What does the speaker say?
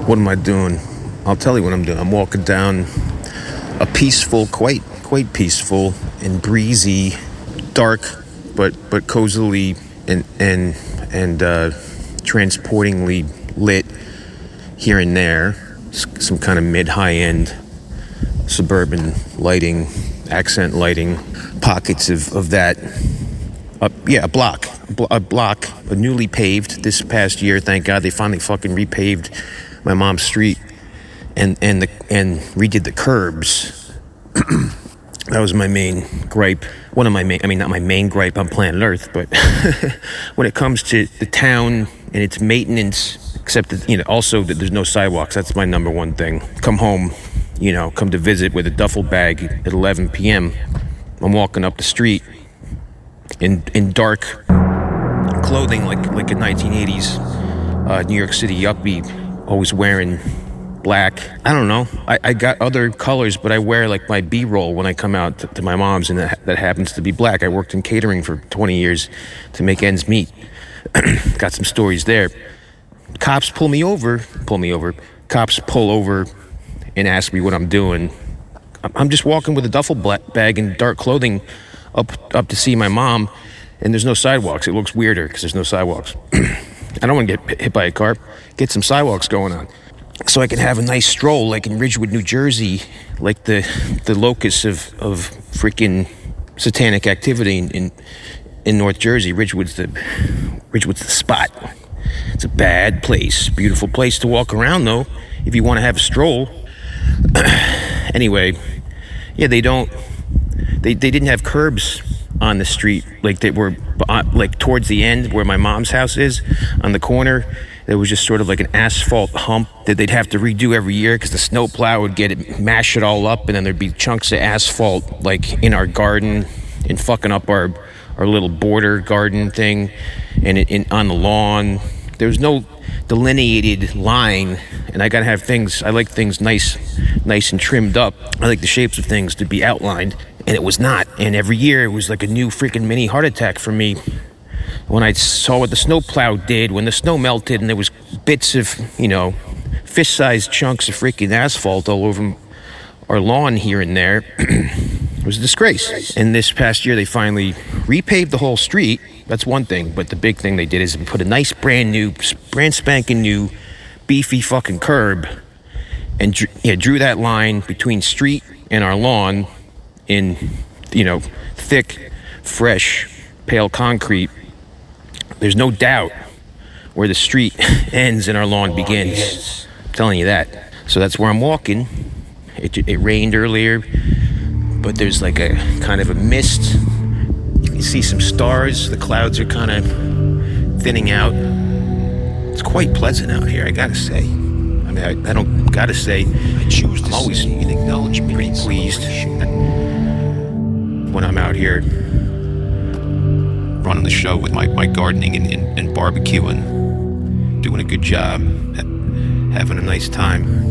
What am I doing? I'll tell you what I'm doing. I'm walking down a peaceful, quite peaceful and breezy, dark, but cozily and transportingly lit here and there. Some kind of mid-high end suburban lighting, accent lighting, pockets of that. A block, newly paved this past year. Thank God they finally fucking repaved my mom's street and redid the curbs. That was my main gripe. Not my main gripe on planet Earth, but when it comes to the town and its maintenance, except that, also that there's no sidewalks. That's my number one thing. Come home, come to visit with a duffel bag at 11 p.m. I'm walking up the street in dark clothing like a 1980s New York City yuppie, always wearing black. I don't know. I got other colors, but I wear like my B-roll when I come out to my mom's, and that happens to be black. I worked in catering for 20 years to make ends meet. Got some stories there. Cops pull over. Cops pull over and ask me what I'm doing. I'm just walking with a duffel bag and dark clothing up to see my mom, and there's no sidewalks. It looks weirder because there's no sidewalks. I don't want to get hit by a car. Get some sidewalks going on, so I can have a nice stroll, like in Ridgewood, New Jersey, like the locus of freaking satanic activity in North Jersey. Ridgewood's the spot. It's a bad place, beautiful place to walk around though, if you want to have a stroll. Anyway, yeah, they didn't have curbs on the street, like they were like towards the end where my mom's house is, on the corner. There was just sort of like an asphalt hump that they'd have to redo every year because the snowplow would mash it all up, and then there'd be chunks of asphalt like in our garden and fucking up our little border garden thing, and on the lawn. There was no delineated line, and I gotta have things. I like things nice and trimmed up. I like the shapes of things to be outlined, and it was not. And every year it was like a new freaking mini heart attack for me when I saw what the snowplow did when the snow melted, and there was bits of fist-sized chunks of freaking asphalt all over our lawn here and there. It was a disgrace. And this past year they finally repaved the whole street. That's one thing, but the big thing they did is put a nice brand spanking new beefy fucking curb, and drew that line between street and our lawn in thick, fresh, pale concrete. There's no doubt where the street ends and our lawn begins. I'm telling you that. So that's where I'm walking. It rained earlier, but there's like a kind of a mist. You see some stars. The clouds are kind of thinning out. It's quite pleasant out here, I gotta say. I mean, I don't gotta say. I'm always pretty pleased when I'm out here running the show with my gardening and barbecuing, doing a good job, having a nice time.